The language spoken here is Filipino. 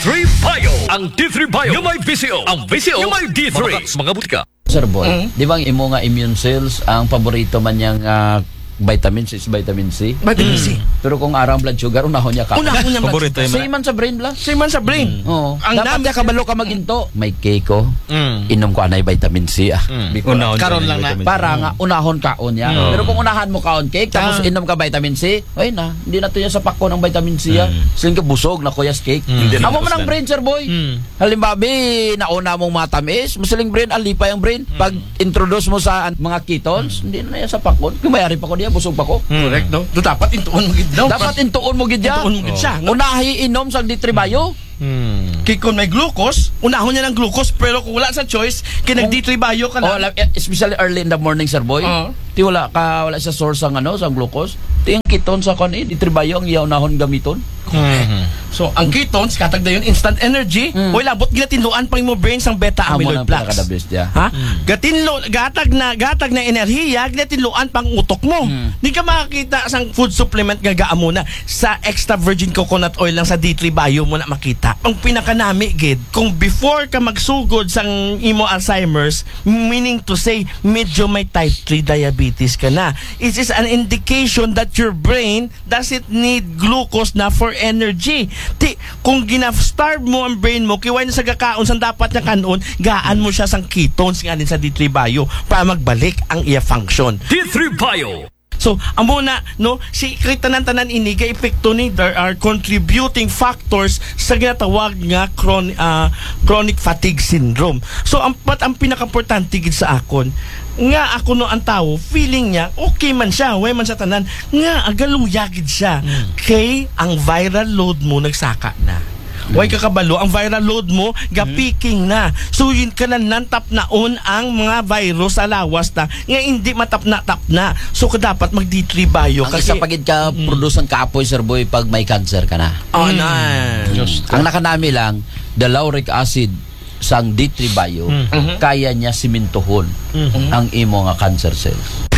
3 Bio. Ang D3 Bio yung may VCO. Ang VCO yung may D3. Mga butika. Sir Boy, di ba ang imo nga immune cells, ang paborito man niyang vitamin C is vitamin C? Vitamin C. Pero kung arang blood sugar, unahon niya ka. Unahon niya Paborito yung Same man sa brain bla. Same man sa brain. Oo. Ang Dapat dami niya kabalo ka maginto. May cake ko. Inom ko anay vitamin C Unahon Karon lang na. Para nga unahon kaon niya. Pero kung unahan mo kaon cake, tapos inom ka vitamin C, ay na, hindi na to yan sa pako ng vitamin C ya. Siling ka busog na kuyas cake. Amo man ang brain, Sir Boy. Halimbawa, nauna mong matamis, musuling brain, alipay ang brain. Pag introduce mo sa mga ketones, hindi na yan sa pakon. Kumayari pa ko niya, busog pa ko. Correct, no? Do dapat intuon mo gid daw. Dapat intuon mo gid ya. Intuon mo gid siya. Unahi inom sa D3 Bio. Kay kung may glucose, unahon niya ng glucose, pero kung wala sa choice, kinag D3 Bio ka Oh, na. especially early in the morning, Sir Boy. Ti wala sa source ang sa glucose. Ti ang ketone sa kon D3 Bio ang iyaw nahon gamiton. So, ang ketones, katag na yun, instant energy. Oy, labot ginatinluan pa mo brain sang beta amyloid plaques. Ha? Gatag na enerhiya, ginatinluan pang utok mo. Di ka makakita sang food supplement gagaamo na sa extra virgin coconut oil lang sa D3 Bio mo na makita. Ang pinakanami gid, kung before ka magsugod sang imo Alzheimer's, meaning to say medyo may type 3 diabetes ka na. It is an indication that your brain doesn't need glucose na for energy. Kung gina-starve mo ang brain mo, kiway na sa gakaon sang dapat niya kanon, gaan mo siya sang ketones nga din sa D3 Bio para magbalik ang iya function. D3 Bio. So, amo na, no, si tanan ini ga epekto ni there are contributing factors sa ginatawag nga chronic fatigue syndrome. So, ang pinaka-importante gid sa akon, nga ako no ang tao, feeling niya, okay man siya, way man sa tanan, nga agaluya gid siya. Kay ang viral load mo nagsaka na. Way kakabalo, ang viral load mo ga-peaking na. So yun ka na nantap naon ang mga virus sa lawas na nga hindi matap na. So dapat mag D3 Bio Ang kasi isa pagid ka produce ang kaapoy, Sir Boy, pag may cancer ka na. Ang nakanami lang, the lauric acid sang D3 Bio, kaya niya simintuhon ang imo nga cancer cells.